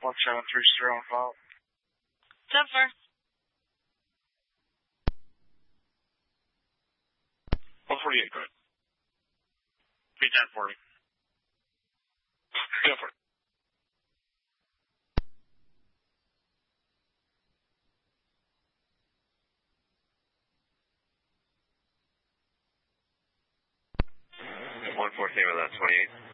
1730 on file. 10-4. 148, go ahead. P1040. Go for it. One 14 with that 28.